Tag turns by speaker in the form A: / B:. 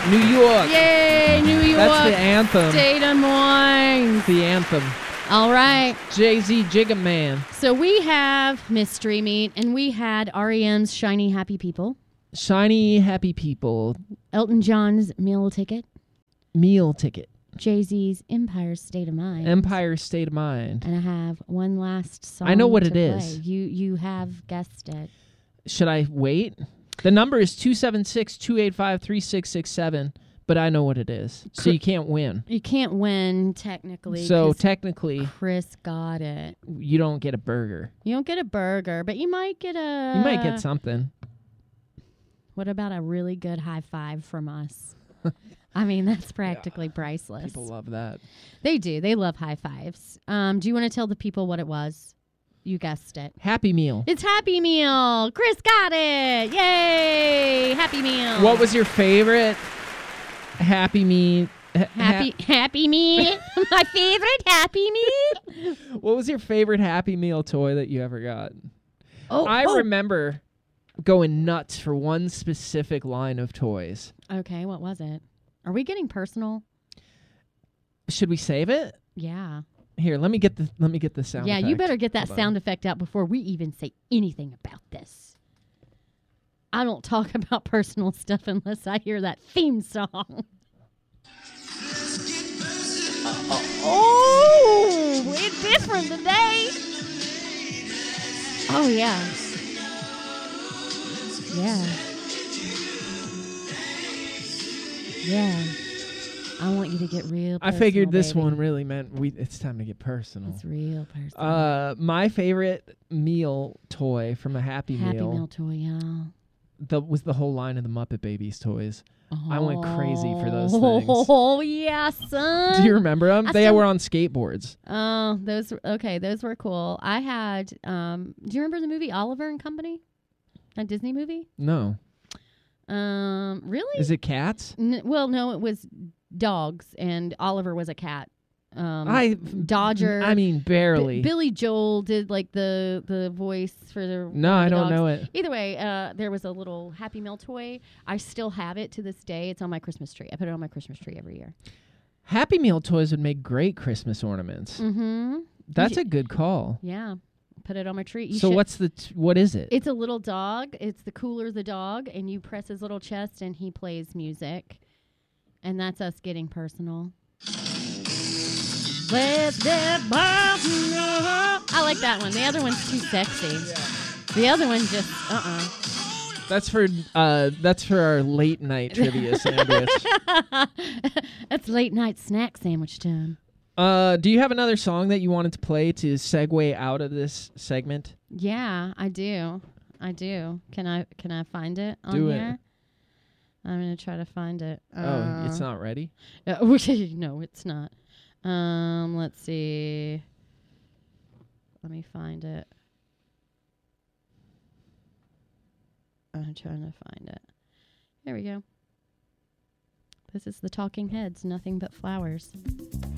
A: New York.
B: Yay, New York.
A: That's the anthem.
B: State of Mind.
A: The anthem.
B: All right.
A: Jay-Z Jigga Man.
B: So we have Mystery Meat, and we had REM's Shiny Happy People.
A: Shiny Happy People.
B: Elton John's Meal Ticket.
A: Meal Ticket.
B: Jay-Z's Empire State of Mind.
A: Empire State of Mind.
B: And I have one last song.
A: I know what
B: to
A: it
B: play.
A: is.
B: You have guessed it.
A: Should I wait? The number is 276-285-3667, but I know what it is. So you can't win.
B: You can't win, technically.
A: So technically,
B: Chris got it.
A: you don't get a burger.
B: You don't get a burger, but you might get a...
A: You might get something.
B: What about a really good high five from us? I mean, that's practically priceless.
A: People love that.
B: They do. They love high fives. Do you want to tell the people what it was? You guessed it.
A: Happy Meal.
B: It's Happy Meal. Chris got it. Yay. Happy Meal.
A: What was your favorite Happy Meal?
B: Happy Meal. My favorite Happy Meal.
A: What was your favorite Happy Meal toy that you ever got?
B: Oh,
A: I remember going nuts for one specific line of toys.
B: Okay, what was it? Are we getting personal?
A: Should we save it?
B: Yeah.
A: Here, let me get the sound
B: Yeah,
A: effect.
B: you better get that
A: Hold on.
B: sound effect out before we even say anything about this. I don't talk about personal stuff unless I hear that theme song. Oh, it's different today. Oh, yeah. Yeah. Yeah. I want you to get real personal,
A: I figured this
B: baby.
A: one really meant it's time to get personal.
B: It's real personal.
A: My favorite meal toy from a Happy Meal
B: toy, yeah.
A: was the whole line of the Muppet Babies toys. I went crazy for those things.
B: Oh, yeah, son.
A: Do you remember them? They
B: still-
A: were on skateboards.
B: Oh, those were cool. I had, do you remember the movie Oliver and Company? That Disney movie?
A: No.
B: Really?
A: Is it cats?
B: Well, no, it was dogs, and Oliver was a cat.
A: Dodger. I mean, barely.
B: Billy Joel did like the voice for the.
A: No, I don't
B: dogs.
A: know it.
B: Either way, there was a little Happy Meal toy. I still have it to this day. It's on my Christmas tree. I put it on my Christmas tree every year.
A: Happy Meal toys would make great Christmas ornaments.
B: Mm-hmm.
A: That's a good call.
B: Yeah. Put it on my tree.
A: What is it?
B: It's a little dog. It's the Cooler the dog, and you press his little chest, and he plays music. And that's us getting personal. Let that I like that one. The other one's too sexy. Yeah. The other one just
A: That's for our late night trivia sandwich.
B: That's late night snack sandwich time.
A: Do you have another song that you wanted to play to segue out of this segment?
B: Yeah, I do. Can I find it on
A: Do it.
B: here? I'm gonna try to find it.
A: Oh, it's not ready?
B: No, it's not. Let's see. Let me find it. I'm trying to find it. Here we go. This is the Talking Heads, Nothing But Flowers.